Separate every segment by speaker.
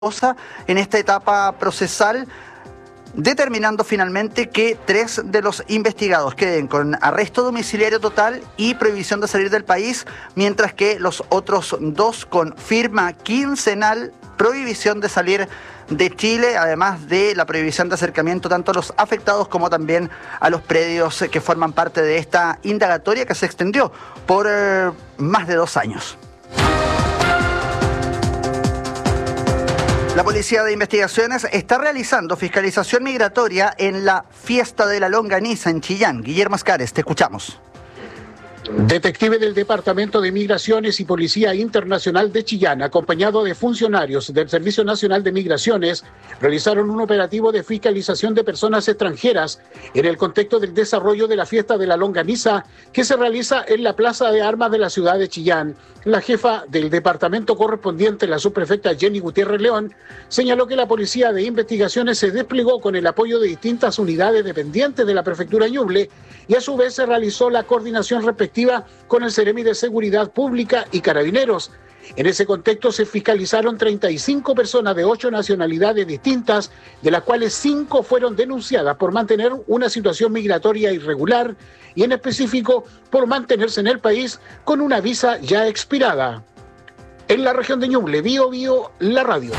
Speaker 1: en esta etapa procesal, determinando finalmente que 3 de los investigados queden con arresto domiciliario total y prohibición de salir del país, mientras que los otros 2 con firma quincenal, prohibición de salir de Chile, además de la prohibición de acercamiento tanto a los afectados como también a los predios que forman parte de esta indagatoria que se extendió por más de 2 años. La Policía de Investigaciones está realizando fiscalización migratoria en la Fiesta de la Longaniza en Chillán. Guillermo Escares, te escuchamos.
Speaker 2: Detective del Departamento de Migraciones y Policía Internacional de Chillán, acompañado de funcionarios del Servicio Nacional de Migraciones, realizaron un operativo de fiscalización de personas extranjeras en el contexto del desarrollo de la Fiesta de la Longaniza que se realiza en la Plaza de Armas de la ciudad de Chillán. La jefa del departamento correspondiente, la subprefecta Jenny Gutiérrez León, señaló que la Policía de Investigaciones se desplegó con el apoyo de distintas unidades dependientes de la Prefectura Ñuble y a su vez se realizó la coordinación respectiva con el Seremi de Seguridad Pública y Carabineros. En ese contexto se fiscalizaron 35 personas de 8 nacionalidades distintas, de las cuales 5 fueron denunciadas por mantener una situación migratoria irregular y en específico por mantenerse en el país con una visa ya expirada. En la región de Ñuble, Biobío, la radio.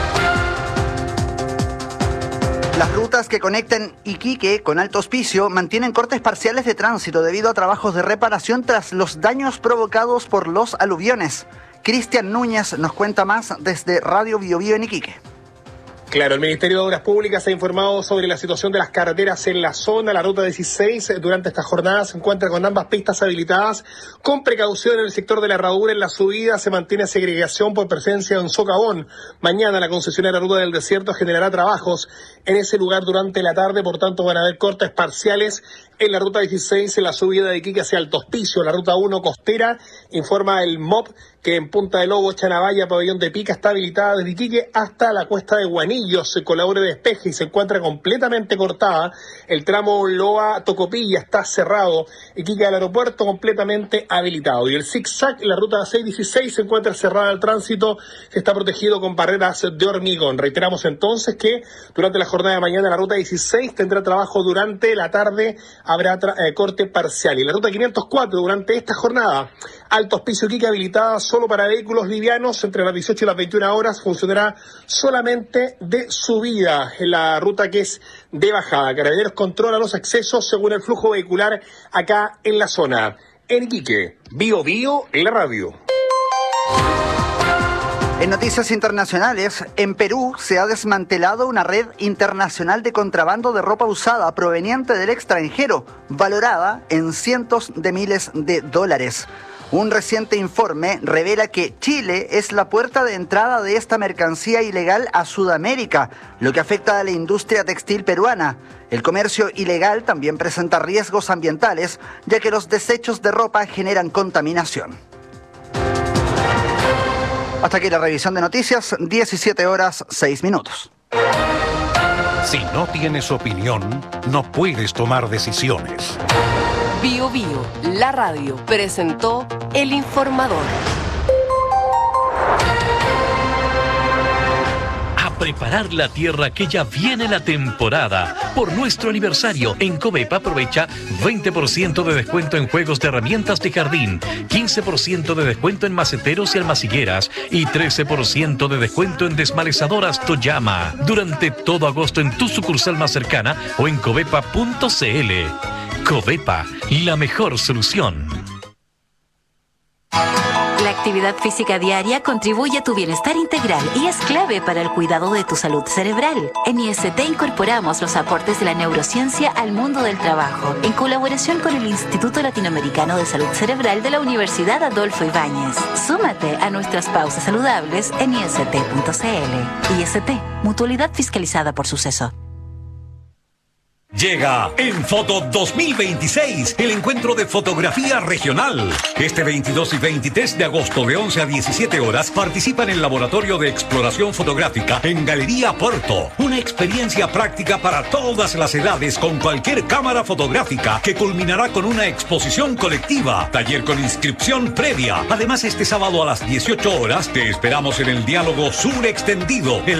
Speaker 1: Las rutas que conectan Iquique con Alto Hospicio mantienen cortes parciales de tránsito debido a trabajos de reparación tras los daños provocados por los aluviones. Cristian Núñez nos cuenta más desde Radio Biobío en Iquique.
Speaker 3: Claro, el Ministerio de Obras Públicas ha informado sobre la situación de las carreteras en la zona. La ruta 16 durante esta jornada se encuentra con ambas pistas habilitadas. Con precaución en el sector de la herradura, en la subida se mantiene segregación por presencia de un socavón. Mañana la concesionaria Ruta del Desierto generará trabajos en ese lugar durante la tarde, por tanto van a haber cortes parciales en la ruta 16 en la subida de Iquique hacia Alto Hospicio. La ruta 1 costera, informa el MOP, que en Punta del Lobo, Chanabaya, Pabellón de Pica está habilitada desde Iquique hasta la Cuesta de Guanillos, con la obra de despeje y se encuentra completamente cortada. El tramo Loa-Tocopilla está cerrado. Iquique al aeropuerto completamente habilitado. Y el zigzag, la ruta 616, se encuentra cerrada al tránsito, que está protegido con barreras de hormigón. Reiteramos entonces que durante la jornada de mañana la ruta 16 tendrá trabajo durante la tarde, habrá corte parcial. Y la ruta 504 durante esta jornada, Alto Hospicio Iquique habilitada solo para vehículos livianos, entre las 18 y las 21 horas funcionará solamente de subida en la ruta que es de bajada. Carabineros controla los accesos según el flujo vehicular acá en la zona. En Iquique, Biobío en la radio.
Speaker 1: En noticias internacionales, en Perú se ha desmantelado una red internacional de contrabando de ropa usada proveniente del extranjero, valorada en cientos de miles de dólares. Un reciente informe revela que Chile es la puerta de entrada de esta mercancía ilegal a Sudamérica, lo que afecta a la industria textil peruana. El comercio ilegal también presenta riesgos ambientales, ya que los desechos de ropa generan contaminación. Hasta aquí la revisión de noticias, 17 horas 6 minutos.
Speaker 4: Si no tienes opinión, no puedes tomar decisiones.
Speaker 5: Biobío, la radio, presentó El Informador.
Speaker 6: A preparar la tierra que ya viene la temporada. Por nuestro aniversario, en Covepa aprovecha 20% de descuento en juegos de herramientas de jardín, 15% de descuento en maceteros y almacigueras y 13% de descuento en desmalezadoras Toyama. Durante todo agosto en tu sucursal más cercana o en covepa.cl. Covepa, la mejor solución.
Speaker 7: La actividad física diaria contribuye a tu bienestar integral y es clave para el cuidado de tu salud cerebral. En IST incorporamos los aportes de la neurociencia al mundo del trabajo, en colaboración con el Instituto Latinoamericano de Salud Cerebral de la Universidad Adolfo Ibáñez. Súmate a nuestras pausas saludables en ist.cl. IST, mutualidad fiscalizada por Suceso.
Speaker 8: Llega En Foto 2026, el encuentro de fotografía regional. Este 22 y 23 de agosto de 11 a 17 horas participa en el Laboratorio de Exploración Fotográfica en Galería Porto. Una experiencia práctica para todas las edades con cualquier cámara fotográfica que culminará con una exposición colectiva, taller con inscripción previa. Además, este sábado a las 18 horas te esperamos en el Diálogo Sur Extendido,